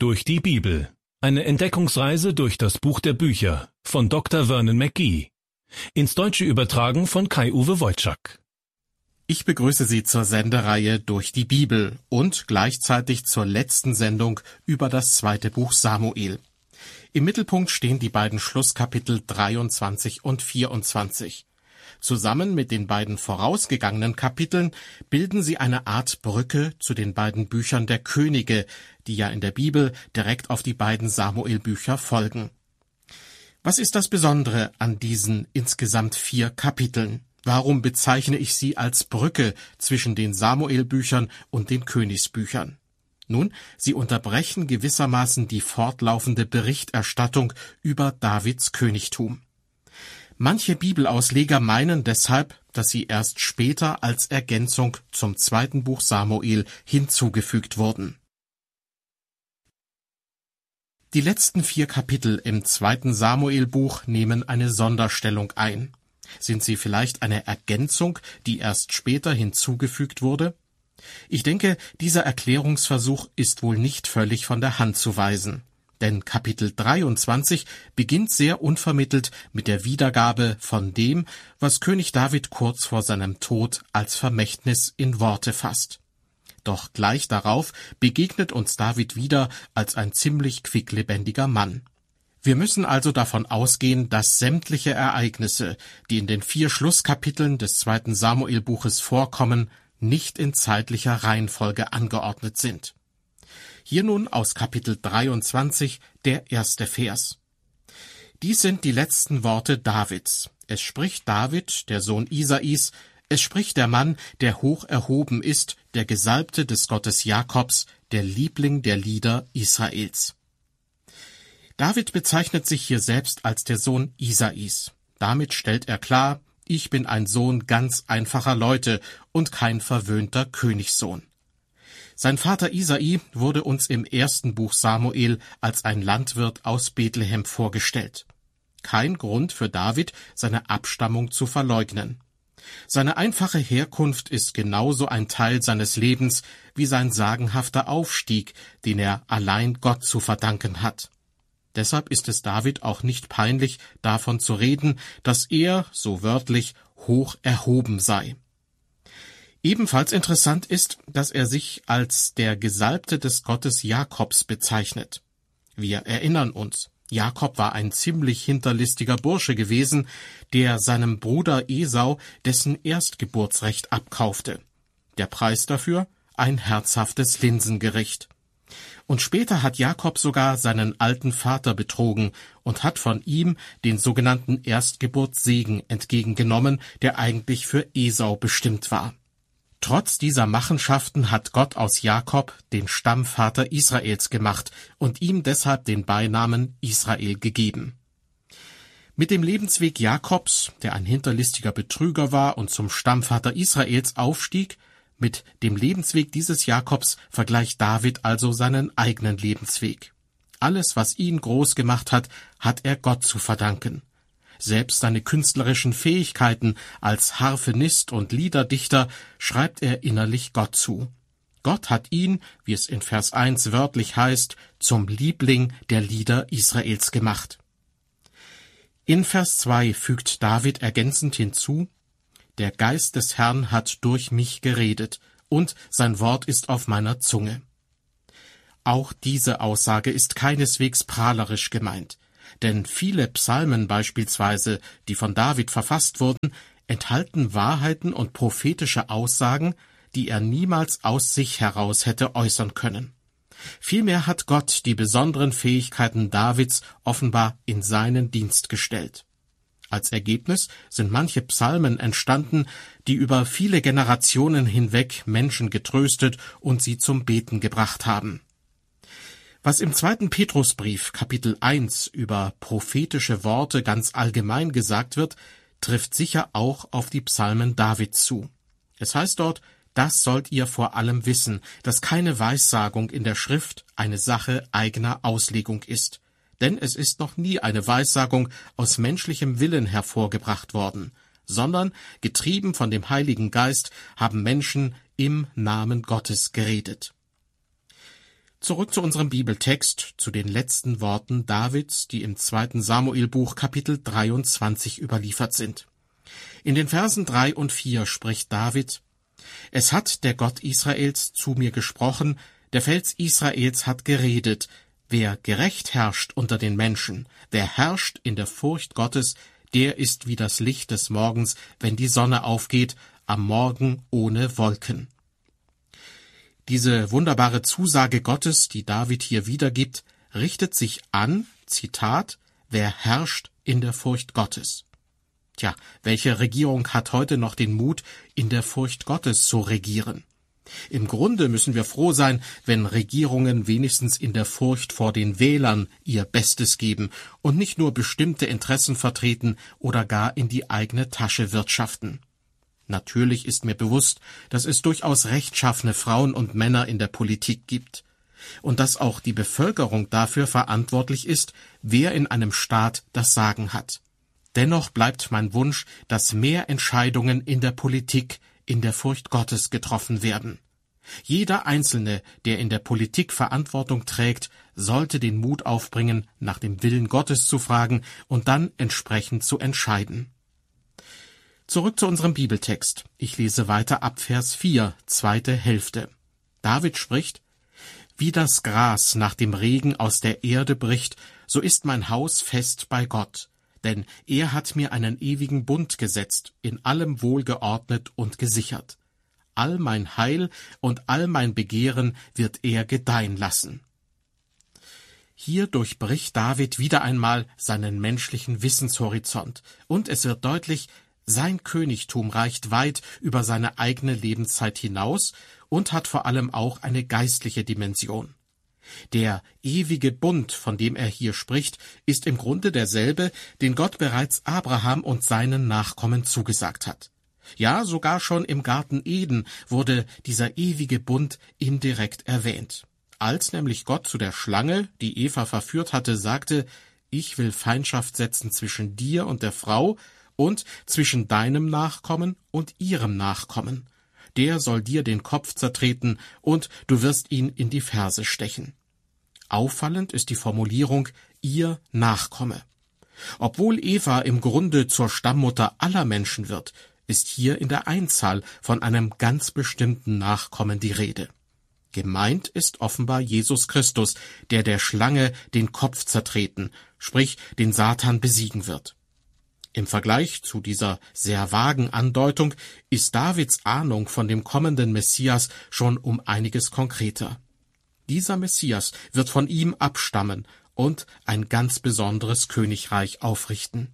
Durch die Bibel. Eine Entdeckungsreise durch das Buch der Bücher von Dr. Vernon McGee. Ins Deutsche übertragen von Kai-Uwe Wojczak. Ich begrüße Sie zur Sendereihe Durch die Bibel und gleichzeitig zur letzten Sendung über das zweite Buch Samuel. Im Mittelpunkt stehen die beiden Schlusskapitel 23 und 24. Zusammen mit den beiden vorausgegangenen Kapiteln bilden sie eine Art Brücke zu den beiden Büchern der Könige, die ja in der Bibel direkt auf die beiden Samuel-Bücher folgen. Was ist das Besondere an diesen insgesamt 4 Kapiteln? Warum bezeichne ich sie als Brücke zwischen den Samuel-Büchern und den Königsbüchern? Nun, sie unterbrechen gewissermaßen die fortlaufende Berichterstattung über Davids Königtum. Manche Bibelausleger meinen deshalb, dass sie erst später als Ergänzung zum zweiten Buch Samuel hinzugefügt wurden. Die letzten 4 Kapitel im zweiten Samuel-Buch nehmen eine Sonderstellung ein. Sind sie vielleicht eine Ergänzung, die erst später hinzugefügt wurde? Ich denke, dieser Erklärungsversuch ist wohl nicht völlig von der Hand zu weisen. Denn Kapitel 23 beginnt sehr unvermittelt mit der Wiedergabe von dem, was König David kurz vor seinem Tod als Vermächtnis in Worte fasst. Doch gleich darauf begegnet uns David wieder als ein ziemlich quicklebendiger Mann. Wir müssen also davon ausgehen, dass sämtliche Ereignisse, die in den 4 Schlusskapiteln des zweiten Samuel-Buches vorkommen, nicht in zeitlicher Reihenfolge angeordnet sind. Hier nun aus Kapitel 23 der erste Vers. Dies sind die letzten Worte Davids. Es spricht David, der Sohn Isais, es spricht der Mann, der hoch erhoben ist, der Gesalbte des Gottes Jakobs, der Liebling der Lieder Israels. David bezeichnet sich hier selbst als der Sohn Isais. Damit stellt er klar, ich bin ein Sohn ganz einfacher Leute und kein verwöhnter Königssohn. Sein Vater Isai wurde uns im ersten Buch Samuel als ein Landwirt aus Bethlehem vorgestellt. Kein Grund für David, seine Abstammung zu verleugnen. Seine einfache Herkunft ist genauso ein Teil seines Lebens wie sein sagenhafter Aufstieg, den er allein Gott zu verdanken hat. Deshalb ist es David auch nicht peinlich, davon zu reden, dass er, so wörtlich, hoch erhoben sei. Ebenfalls interessant ist, dass er sich als der Gesalbte des Gottes Jakobs bezeichnet. Wir erinnern uns, Jakob war ein ziemlich hinterlistiger Bursche gewesen, der seinem Bruder Esau dessen Erstgeburtsrecht abkaufte. Der Preis dafür? Ein herzhaftes Linsengericht. Und später hat Jakob sogar seinen alten Vater betrogen und hat von ihm den sogenannten Erstgeburtssegen entgegengenommen, der eigentlich für Esau bestimmt war. Trotz dieser Machenschaften hat Gott aus Jakob den Stammvater Israels gemacht und ihm deshalb den Beinamen Israel gegeben. Mit dem Lebensweg Jakobs, der ein hinterlistiger Betrüger war und zum Stammvater Israels aufstieg, mit dem Lebensweg dieses Jakobs vergleicht David also seinen eigenen Lebensweg. Alles, was ihn groß gemacht hat, hat er Gott zu verdanken. Selbst seine künstlerischen Fähigkeiten als Harfenist und Liederdichter schreibt er innerlich Gott zu. Gott hat ihn, wie es in Vers 1 wörtlich heißt, zum Liebling der Lieder Israels gemacht. In Vers 2 fügt David ergänzend hinzu, der Geist des Herrn hat durch mich geredet, und sein Wort ist auf meiner Zunge. Auch diese Aussage ist keineswegs prahlerisch gemeint. Denn viele Psalmen beispielsweise, die von David verfasst wurden, enthalten Wahrheiten und prophetische Aussagen, die er niemals aus sich heraus hätte äußern können. Vielmehr hat Gott die besonderen Fähigkeiten Davids offenbar in seinen Dienst gestellt. Als Ergebnis sind manche Psalmen entstanden, die über viele Generationen hinweg Menschen getröstet und sie zum Beten gebracht haben. Was im 2. Petrusbrief, Kapitel 1, über prophetische Worte ganz allgemein gesagt wird, trifft sicher auch auf die Psalmen Davids zu. Es heißt dort, das sollt ihr vor allem wissen, dass keine Weissagung in der Schrift eine Sache eigener Auslegung ist. Denn es ist noch nie eine Weissagung aus menschlichem Willen hervorgebracht worden, sondern, getrieben von dem Heiligen Geist, haben Menschen im Namen Gottes geredet. Zurück zu unserem Bibeltext, zu den letzten Worten Davids, die im 2. Samuelbuch Kapitel 23 überliefert sind. In den Versen 3 und 4 spricht David: Es hat der Gott Israels zu mir gesprochen, der Fels Israels hat geredet, wer gerecht herrscht unter den Menschen, wer herrscht in der Furcht Gottes, der ist wie das Licht des Morgens, wenn die Sonne aufgeht, am Morgen ohne Wolken. Diese wunderbare Zusage Gottes, die David hier wiedergibt, richtet sich an, Zitat, wer herrscht in der Furcht Gottes. Tja, welche Regierung hat heute noch den Mut, in der Furcht Gottes zu regieren? Im Grunde müssen wir froh sein, wenn Regierungen wenigstens in der Furcht vor den Wählern ihr Bestes geben und nicht nur bestimmte Interessen vertreten oder gar in die eigene Tasche wirtschaften. Natürlich ist mir bewusst, dass es durchaus rechtschaffene Frauen und Männer in der Politik gibt und dass auch die Bevölkerung dafür verantwortlich ist, wer in einem Staat das Sagen hat. Dennoch bleibt mein Wunsch, dass mehr Entscheidungen in der Politik in der Furcht Gottes getroffen werden. Jeder Einzelne, der in der Politik Verantwortung trägt, sollte den Mut aufbringen, nach dem Willen Gottes zu fragen und dann entsprechend zu entscheiden. Zurück zu unserem Bibeltext. Ich lese weiter ab Vers 4, zweite Hälfte. David spricht: Wie das Gras nach dem Regen aus der Erde bricht, so ist mein Haus fest bei Gott. Denn er hat mir einen ewigen Bund gesetzt, in allem wohlgeordnet und gesichert. All mein Heil und all mein Begehren wird er gedeihen lassen. Hier durchbricht David wieder einmal seinen menschlichen Wissenshorizont, und es wird deutlich, sein Königtum reicht weit über seine eigene Lebenszeit hinaus und hat vor allem auch eine geistliche Dimension. Der ewige Bund, von dem er hier spricht, ist im Grunde derselbe, den Gott bereits Abraham und seinen Nachkommen zugesagt hat. Ja, sogar schon im Garten Eden wurde dieser ewige Bund indirekt erwähnt. Als nämlich Gott zu der Schlange, die Eva verführt hatte, sagte: Ich will Feindschaft setzen zwischen dir und der Frau und zwischen deinem Nachkommen und ihrem Nachkommen. Der soll dir den Kopf zertreten, und du wirst ihn in die Ferse stechen. Auffallend ist die Formulierung ihr Nachkomme. Obwohl Eva im Grunde zur Stammmutter aller Menschen wird, ist hier in der Einzahl von einem ganz bestimmten Nachkommen die Rede. Gemeint ist offenbar Jesus Christus, der Schlange den Kopf zertreten, sprich den Satan besiegen wird. Im Vergleich zu dieser sehr vagen Andeutung ist Davids Ahnung von dem kommenden Messias schon um einiges konkreter. Dieser Messias wird von ihm abstammen und ein ganz besonderes Königreich aufrichten.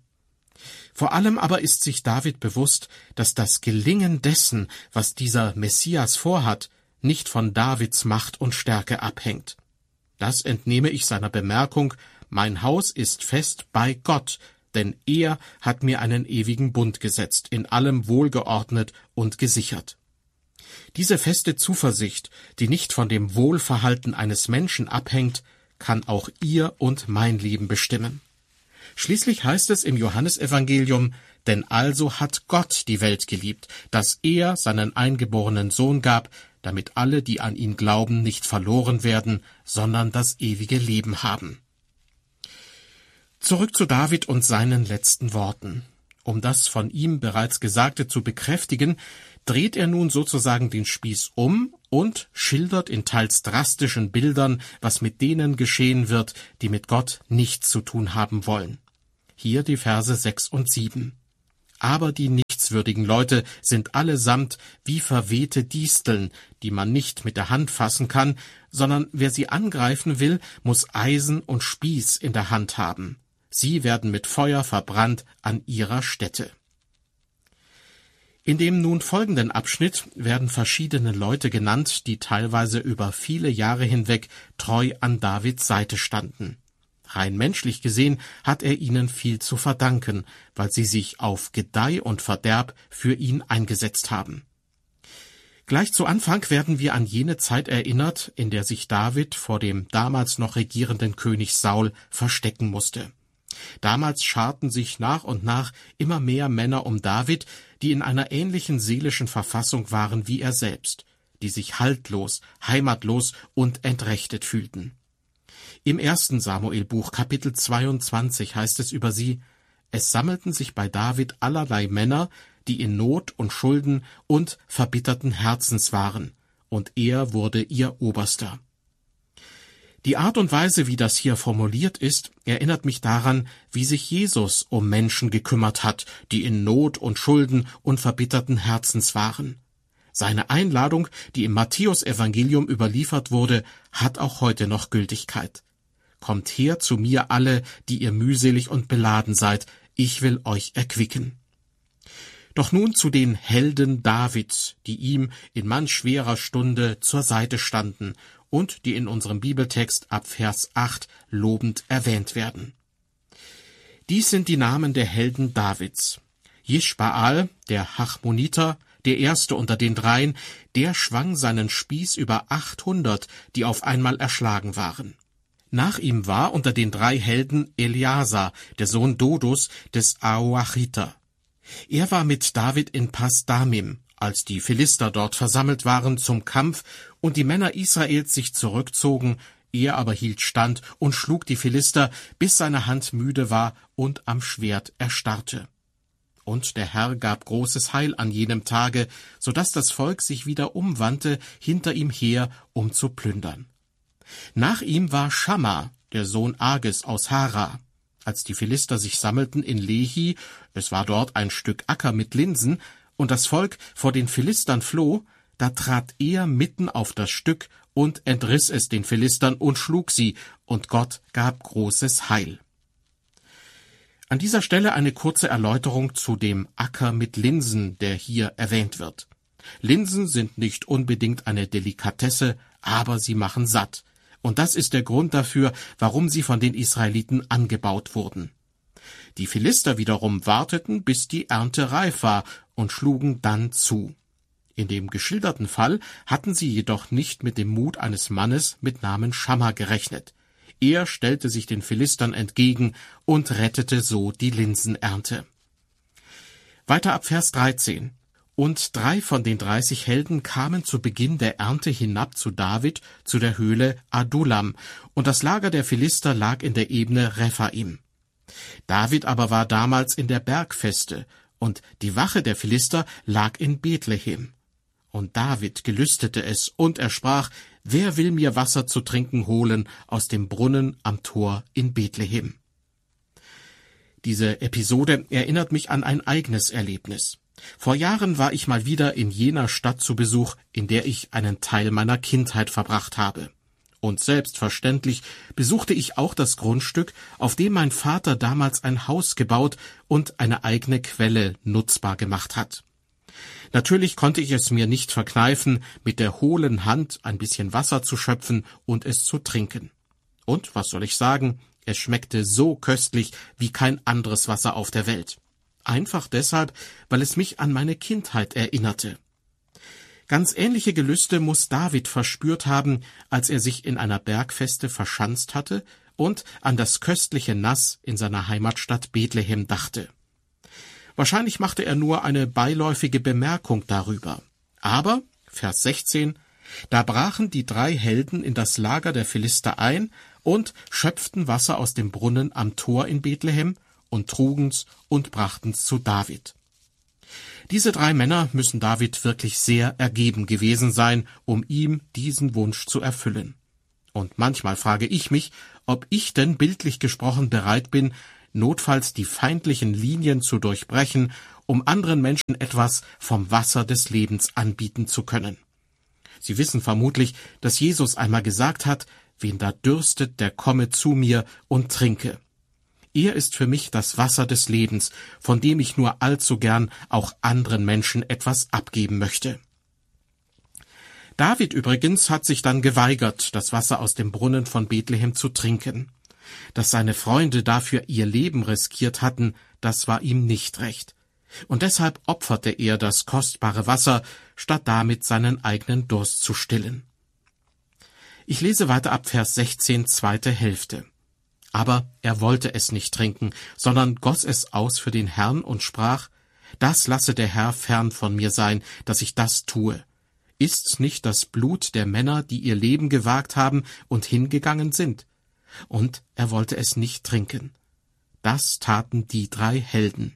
Vor allem aber ist sich David bewusst, dass das Gelingen dessen, was dieser Messias vorhat, nicht von Davids Macht und Stärke abhängt. Das entnehme ich seiner Bemerkung: Mein Haus ist fest bei Gott, denn er hat mir einen ewigen Bund gesetzt, in allem wohlgeordnet und gesichert. Diese feste Zuversicht, die nicht von dem Wohlverhalten eines Menschen abhängt, kann auch ihr und mein Leben bestimmen. Schließlich heißt es im Johannesevangelium: Denn also hat Gott die Welt geliebt, dass er seinen eingeborenen Sohn gab, damit alle, die an ihn glauben, nicht verloren werden, sondern das ewige Leben haben. Zurück zu David und seinen letzten Worten. Um das von ihm bereits Gesagte zu bekräftigen, dreht er nun sozusagen den Spieß um und schildert in teils drastischen Bildern, was mit denen geschehen wird, die mit Gott nichts zu tun haben wollen. Hier die Verse 6 und 7. Aber die nichtswürdigen Leute sind allesamt wie verwehte Disteln, die man nicht mit der Hand fassen kann, sondern wer sie angreifen will, muss Eisen und Spieß in der Hand haben. Sie werden mit Feuer verbrannt an ihrer Stätte. In dem nun folgenden Abschnitt werden verschiedene Leute genannt, die teilweise über viele Jahre hinweg treu an Davids Seite standen. Rein menschlich gesehen hat er ihnen viel zu verdanken, weil sie sich auf Gedeih und Verderb für ihn eingesetzt haben. Gleich zu Anfang werden wir an jene Zeit erinnert, in der sich David vor dem damals noch regierenden König Saul verstecken musste. Damals scharten sich nach und nach immer mehr Männer um David, die in einer ähnlichen seelischen Verfassung waren wie er selbst. die sich haltlos, heimatlos und entrechtet fühlten. Im 1. Samuelbuch Kapitel 22 heißt es über sie: Es sammelten sich bei David allerlei Männer, die in Not und Schulden und verbitterten Herzens waren, und er wurde ihr Oberster. Die Art und Weise, wie das hier formuliert ist, erinnert mich daran, wie sich Jesus um Menschen gekümmert hat, die in Not und Schulden und verbitterten Herzens waren. Seine Einladung, die im Matthäusevangelium überliefert wurde, hat auch heute noch Gültigkeit. Kommt her zu mir alle, die ihr mühselig und beladen seid, ich will euch erquicken. Doch nun zu den Helden Davids, die ihm in manch schwerer Stunde zur Seite standen und die in unserem Bibeltext ab Vers 8 lobend erwähnt werden. Dies sind die Namen der Helden Davids. Jischbaal, der Hachmoniter, der erste unter den dreien, der schwang seinen Spieß über 800, die auf einmal erschlagen waren. Nach ihm war unter den drei Helden Eleazar, der Sohn Dodos des Ahoachiter. Er war mit David in Pas-Damim, als die Philister dort versammelt waren zum Kampf und die Männer Israels sich zurückzogen, er aber hielt stand und schlug die Philister, bis seine Hand müde war und am Schwert erstarrte. Und der Herr gab großes Heil an jenem Tage, so dass das Volk sich wieder umwandte hinter ihm her, um zu plündern. Nach ihm war Schamma, der Sohn Ages aus Hara. Als die Philister sich sammelten in Lehi, es war dort ein Stück Acker mit Linsen, und das Volk vor den Philistern floh, da trat er mitten auf das Stück und entriss es den Philistern und schlug sie, und Gott gab großes Heil. An dieser Stelle eine kurze Erläuterung zu dem Acker mit Linsen, der hier erwähnt wird. Linsen sind nicht unbedingt eine Delikatesse, aber sie machen satt. Und das ist der Grund dafür, warum sie von den Israeliten angebaut wurden. Die Philister wiederum warteten, bis die Ernte reif war, und schlugen dann zu. In dem geschilderten Fall hatten sie jedoch nicht mit dem Mut eines Mannes mit Namen Schamma gerechnet. Er stellte sich den Philistern entgegen und rettete so die Linsenernte. Weiter ab Vers 13. Und 3 von den 30 Helden kamen zu Beginn der Ernte hinab zu David, zu der Höhle Adullam, und das Lager der Philister lag in der Ebene Rephaim. David aber war damals in der Bergfeste, und die Wache der Philister lag in Bethlehem. Und David gelüstete es, und er sprach: Wer will mir Wasser zu trinken holen aus dem Brunnen am Tor in Bethlehem? Diese Episode erinnert mich an ein eigenes Erlebnis. Vor Jahren war ich mal wieder in jener Stadt zu Besuch, in der ich einen Teil meiner Kindheit verbracht habe. Und selbstverständlich besuchte ich auch das Grundstück, auf dem mein Vater damals ein Haus gebaut und eine eigene Quelle nutzbar gemacht hat. Natürlich konnte ich es mir nicht verkneifen, mit der hohlen Hand ein bisschen Wasser zu schöpfen und es zu trinken. Und, was soll ich sagen, es schmeckte so köstlich wie kein anderes Wasser auf der Welt. Einfach deshalb, weil es mich an meine Kindheit erinnerte. Ganz ähnliche Gelüste muss David verspürt haben, als er sich in einer Bergfeste verschanzt hatte und an das köstliche Nass in seiner Heimatstadt Bethlehem dachte. Wahrscheinlich machte er nur eine beiläufige Bemerkung darüber. Aber, Vers 16, da brachen die 3 Helden in das Lager der Philister ein und schöpften Wasser aus dem Brunnen am Tor in Bethlehem und trugen's und brachten's zu David. Diese 3 Männer müssen David wirklich sehr ergeben gewesen sein, um ihm diesen Wunsch zu erfüllen. Und manchmal frage ich mich, ob ich denn bildlich gesprochen bereit bin, notfalls die feindlichen Linien zu durchbrechen, um anderen Menschen etwas vom Wasser des Lebens anbieten zu können. Sie wissen vermutlich, dass Jesus einmal gesagt hat: Wen da dürstet, der komme zu mir und trinke. Er ist für mich das Wasser des Lebens, von dem ich nur allzu gern auch anderen Menschen etwas abgeben möchte. David übrigens hat sich dann geweigert, das Wasser aus dem Brunnen von Bethlehem zu trinken. Dass seine Freunde dafür ihr Leben riskiert hatten, das war ihm nicht recht. Und deshalb opferte er das kostbare Wasser, statt damit seinen eigenen Durst zu stillen. Ich lese weiter ab Vers 16, zweite Hälfte. Aber er wollte es nicht trinken, sondern goss es aus für den Herrn und sprach: Das lasse der Herr fern von mir sein, dass ich das tue. Ist's nicht das Blut der Männer, die ihr Leben gewagt haben und hingegangen sind? Und er wollte es nicht trinken. Das taten die 3 Helden.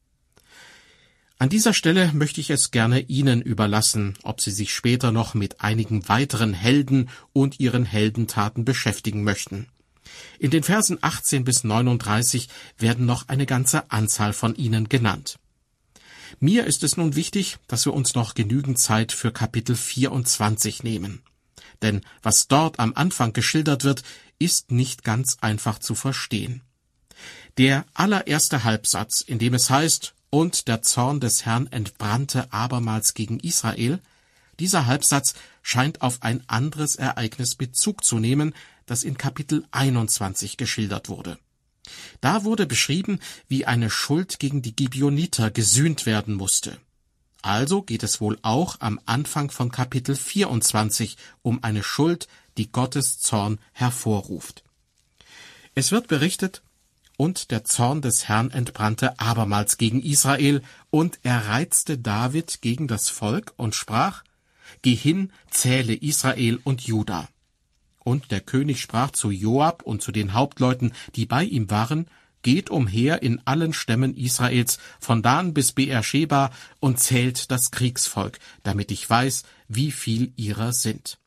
An dieser Stelle möchte ich es gerne Ihnen überlassen, ob Sie sich später noch mit einigen weiteren Helden und ihren Heldentaten beschäftigen möchten. In den Versen 18 bis 39 werden noch eine ganze Anzahl von ihnen genannt. Mir ist es nun wichtig, dass wir uns noch genügend Zeit für Kapitel 24 nehmen. Denn was dort am Anfang geschildert wird, ist nicht ganz einfach zu verstehen. Der allererste Halbsatz, in dem es heißt, und der Zorn des Herrn entbrannte abermals gegen Israel, dieser Halbsatz scheint auf ein anderes Ereignis Bezug zu nehmen, das in Kapitel 21 geschildert wurde. Da wurde beschrieben, wie eine Schuld gegen die Gibeoniter gesühnt werden musste. Also geht es wohl auch am Anfang von Kapitel 24 um eine Schuld, die Gottes Zorn hervorruft. Es wird berichtet, und der Zorn des Herrn entbrannte abermals gegen Israel, und er reizte David gegen das Volk und sprach, Geh hin, zähle Israel und Juda. Und der König sprach zu Joab und zu den Hauptleuten, die bei ihm waren, Geht umher in allen Stämmen Israels, von Dan bis Beersheba, und zählt das Kriegsvolk, damit ich weiß, wie viel ihrer sind.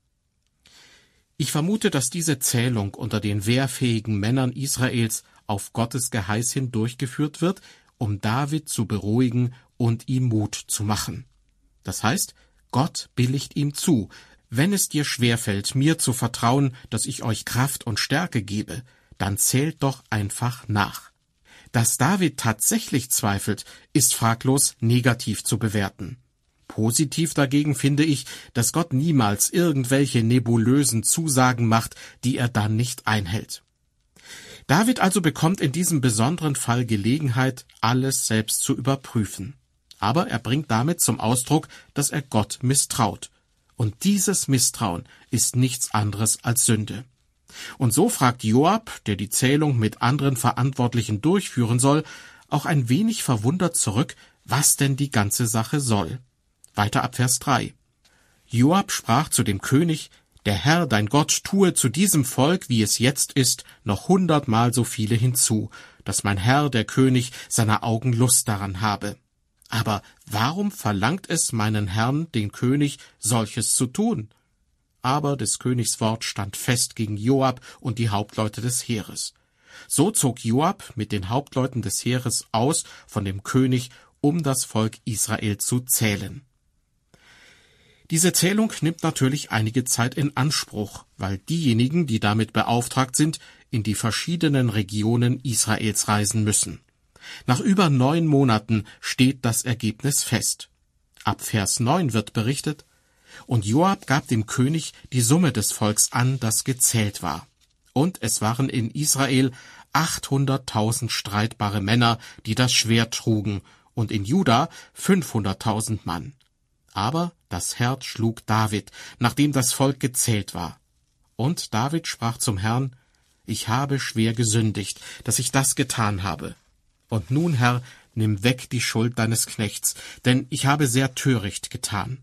Ich vermute, dass diese Zählung unter den wehrfähigen Männern Israels auf Gottes Geheiß hin durchgeführt wird, um David zu beruhigen und ihm Mut zu machen. Das heißt, Gott billigt ihm zu, wenn es dir schwerfällt, mir zu vertrauen, dass ich euch Kraft und Stärke gebe, dann zählt doch einfach nach. Dass David tatsächlich zweifelt, ist fraglos negativ zu bewerten. Positiv dagegen finde ich, dass Gott niemals irgendwelche nebulösen Zusagen macht, die er dann nicht einhält. David also bekommt in diesem besonderen Fall Gelegenheit, alles selbst zu überprüfen. Aber er bringt damit zum Ausdruck, dass er Gott misstraut. Und dieses Misstrauen ist nichts anderes als Sünde. Und so fragt Joab, der die Zählung mit anderen Verantwortlichen durchführen soll, auch ein wenig verwundert zurück, was denn die ganze Sache soll. Weiter ab Vers 3. Joab sprach zu dem König, Der Herr, dein Gott, tue zu diesem Volk, wie es jetzt ist, noch 100-mal so viele hinzu, dass mein Herr, der König, seiner Augen Lust daran habe. Aber warum verlangt es meinen Herrn, den König, solches zu tun? Aber des Königs Wort stand fest gegen Joab und die Hauptleute des Heeres. So zog Joab mit den Hauptleuten des Heeres aus von dem König, um das Volk Israel zu zählen. Diese Zählung nimmt natürlich einige Zeit in Anspruch, weil diejenigen, die damit beauftragt sind, in die verschiedenen Regionen Israels reisen müssen. Nach über 9 Monaten steht das Ergebnis fest. Ab Vers 9 wird berichtet, und Joab gab dem König die Summe des Volks an, das gezählt war. Und es waren in Israel 800.000 streitbare Männer, die das Schwert trugen, und in Juda 500.000 Mann. Aber das Herz schlug David, nachdem das Volk gezählt war. Und David sprach zum Herrn, Ich habe schwer gesündigt, dass ich das getan habe. Und nun, Herr, nimm weg die Schuld deines Knechts, denn ich habe sehr töricht getan.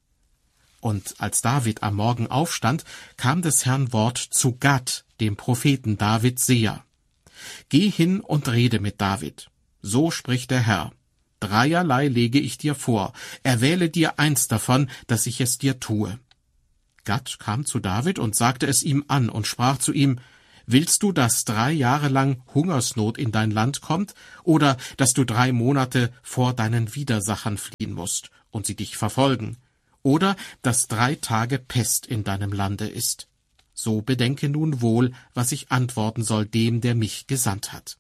Und als David am Morgen aufstand, kam des Herrn Wort zu Gad, dem Propheten David Seher. Geh hin und rede mit David. So spricht der Herr. 3 lege ich dir vor. Erwähle dir eins davon, dass ich es dir tue. Gad kam zu David und sagte es ihm an und sprach zu ihm, Willst du, dass 3 Jahre lang Hungersnot in dein Land kommt, oder dass du 3 Monate vor deinen Widersachern fliehen musst und sie dich verfolgen, oder dass 3 Tage Pest in deinem Lande ist? So bedenke nun wohl, was ich antworten soll dem, der mich gesandt hat.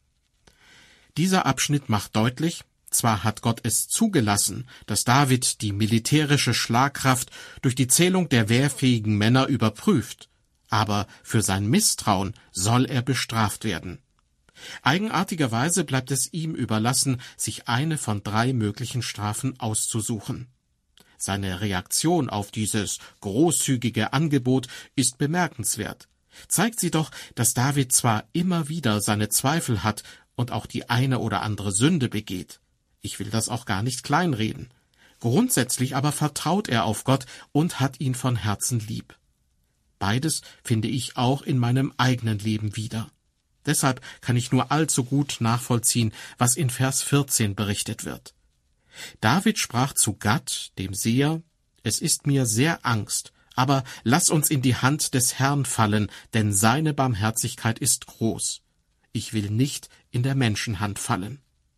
Dieser Abschnitt macht deutlich, zwar hat Gott es zugelassen, dass David die militärische Schlagkraft durch die Zählung der wehrfähigen Männer überprüft, aber für sein Misstrauen soll er bestraft werden. Eigenartigerweise bleibt es ihm überlassen, sich eine von 3 möglichen Strafen auszusuchen. Seine Reaktion auf dieses großzügige Angebot ist bemerkenswert. Zeigt sie doch, dass David zwar immer wieder seine Zweifel hat und auch die eine oder andere Sünde begeht. Ich will das auch gar nicht kleinreden. Grundsätzlich aber vertraut er auf Gott und hat ihn von Herzen lieb. Beides finde ich auch in meinem eigenen Leben wieder. Deshalb kann ich nur allzu gut nachvollziehen, was in Vers 14 berichtet wird. David sprach zu Gad, dem Seher: Es ist mir sehr Angst, aber lass uns in die Hand des Herrn fallen, denn seine Barmherzigkeit ist groß. Ich will nicht in der Menschenhand fallen.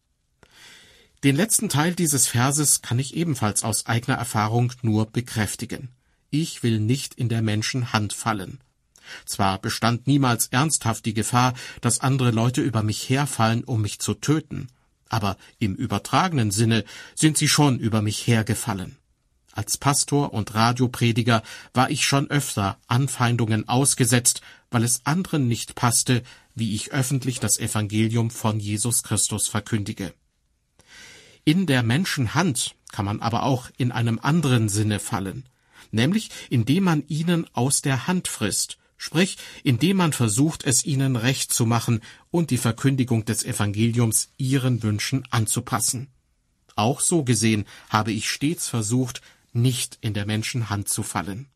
Den letzten Teil dieses Verses kann ich ebenfalls aus eigener Erfahrung nur bekräftigen. Ich will nicht in der Menschenhand fallen. Zwar bestand niemals ernsthaft die Gefahr, dass andere Leute über mich herfallen, um mich zu töten, aber im übertragenen Sinne sind sie schon über mich hergefallen. Als Pastor und Radioprediger war ich schon öfter Anfeindungen ausgesetzt, weil es anderen nicht passte, wie ich öffentlich das Evangelium von Jesus Christus verkündige. In der Menschenhand kann man aber auch in einem anderen Sinne fallen, nämlich indem man ihnen aus der Hand frisst, sprich, indem man versucht, es ihnen recht zu machen und die Verkündigung des Evangeliums ihren Wünschen anzupassen. Auch so gesehen habe ich stets versucht, nicht in der Menschenhand zu fallen.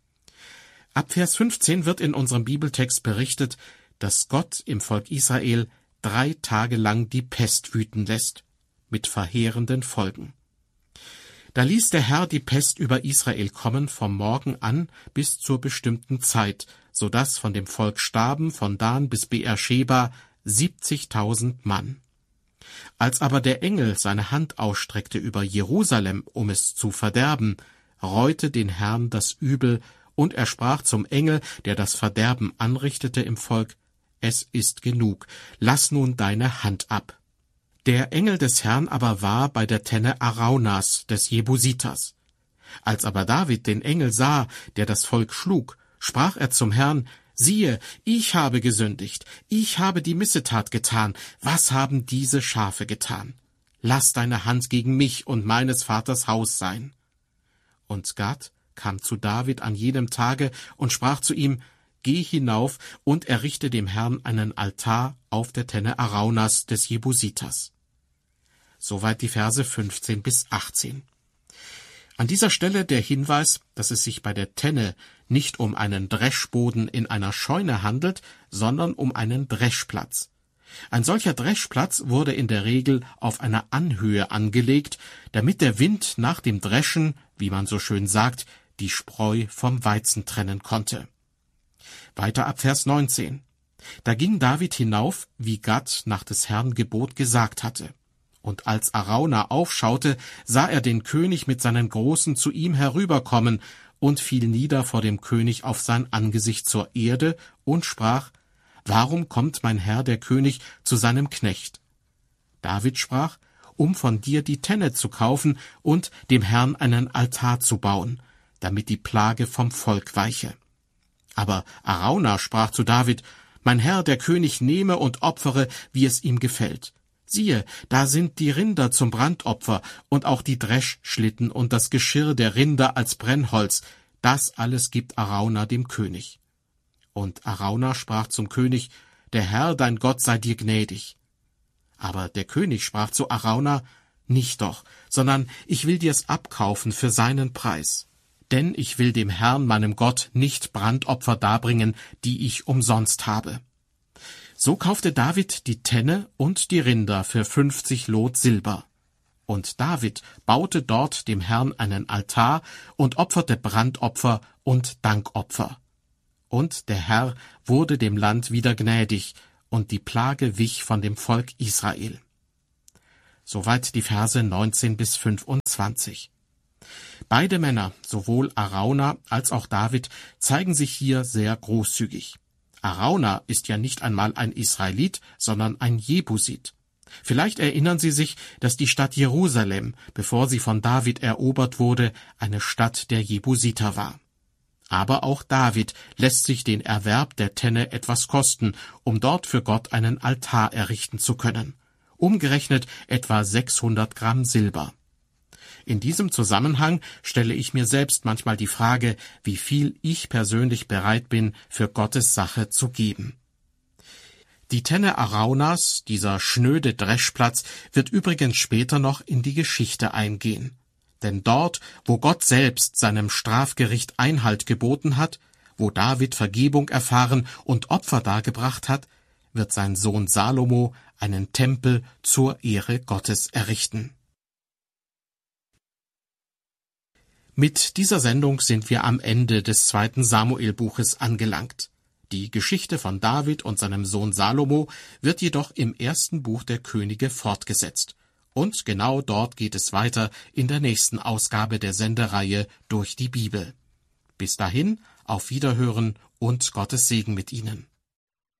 Ab Vers 15 wird in unserem Bibeltext berichtet, dass Gott im Volk Israel 3 Tage lang die Pest wüten lässt, mit verheerenden Folgen. Da ließ der Herr die Pest über Israel kommen vom Morgen an bis zur bestimmten Zeit, so dass von dem Volk starben von Dan bis Beersheba 70.000 Mann. Als aber der Engel seine Hand ausstreckte über Jerusalem, um es zu verderben, reute den Herrn das Übel, und er sprach zum Engel, der das Verderben anrichtete im Volk: Es ist genug, lass nun deine Hand ab. Der Engel des Herrn aber war bei der Tenne Araunas des Jebusiters. Als aber David den Engel sah, der das Volk schlug, sprach er zum Herrn: Siehe, ich habe gesündigt, ich habe die Missetat getan, was haben diese Schafe getan? Lass deine Hand gegen mich und meines Vaters Haus sein. Und Gad kam zu David an jedem Tage und sprach zu ihm: Geh hinauf und errichte dem Herrn einen Altar auf der Tenne Araunas des Jebusiters. Soweit die Verse 15 bis 18. An dieser Stelle der Hinweis, dass es sich bei der Tenne nicht um einen Dreschboden in einer Scheune handelt, sondern um einen Dreschplatz. Ein solcher Dreschplatz wurde in der Regel auf einer Anhöhe angelegt, damit der Wind nach dem Dreschen, wie man so schön sagt, die Spreu vom Weizen trennen konnte. Weiter ab Vers 19. Da ging David hinauf, wie Gad nach des Herrn Gebot gesagt hatte. Und als Arauna aufschaute, sah er den König mit seinen Großen zu ihm herüberkommen und fiel nieder vor dem König auf sein Angesicht zur Erde und sprach: Warum kommt mein Herr der König zu seinem Knecht? David sprach: Um von dir die Tenne zu kaufen und dem Herrn einen Altar zu bauen, damit die Plage vom Volk weiche. Aber Arauna sprach zu David: Mein Herr der König nehme und opfere, wie es ihm gefällt. Siehe, da sind die Rinder zum Brandopfer und auch die Dreschschlitten und das Geschirr der Rinder als Brennholz. Das alles gibt Arauna dem König. Und Arauna sprach zum König: Der Herr, dein Gott, sei dir gnädig. Aber der König sprach zu Arauna: Nicht doch, sondern ich will dir's abkaufen für seinen Preis. Denn ich will dem Herrn, meinem Gott, nicht Brandopfer darbringen, die ich umsonst habe. So kaufte David die Tenne und die Rinder für 50 Lot Silber. Und David baute dort dem Herrn einen Altar und opferte Brandopfer und Dankopfer. Und der Herr wurde dem Land wieder gnädig, und die Plage wich von dem Volk Israel. Soweit die Verse 19 bis 25. Beide Männer, sowohl Arauna als auch David, zeigen sich hier sehr großzügig. Arauna ist ja nicht einmal ein Israelit, sondern ein Jebusit. Vielleicht erinnern Sie sich, dass die Stadt Jerusalem, bevor sie von David erobert wurde, eine Stadt der Jebusiter war. Aber auch David lässt sich den Erwerb der Tenne etwas kosten, um dort für Gott einen Altar errichten zu können. Umgerechnet etwa 600 Gramm Silber. In diesem Zusammenhang stelle ich mir selbst manchmal die Frage, wie viel ich persönlich bereit bin, für Gottes Sache zu geben. Die Tenne Araunas, dieser schnöde Dreschplatz, wird übrigens später noch in die Geschichte eingehen. Denn dort, wo Gott selbst seinem Strafgericht Einhalt geboten hat, wo David Vergebung erfahren und Opfer dargebracht hat, wird sein Sohn Salomo einen Tempel zur Ehre Gottes errichten. Mit dieser Sendung sind wir am Ende des 2. Samuelbuches angelangt. Die Geschichte von David und seinem Sohn Salomo wird jedoch im 1. Buch der Könige fortgesetzt. Und genau dort geht es weiter in der nächsten Ausgabe der Sendereihe Durch die Bibel. Bis dahin, auf Wiederhören und Gottes Segen mit Ihnen.